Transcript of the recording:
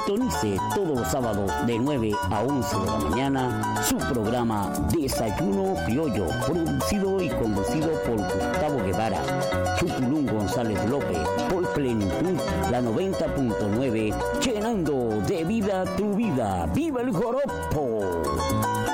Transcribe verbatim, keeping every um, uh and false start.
Sintonice todos los sábados de nueve a once de la mañana su programa Desayuno Criollo, producido y conducido por Gustavo Guevara, Chuculún González López, por Plenitud, la noventa punto nueve, llenando de vida tu vida. ¡Viva el joropo!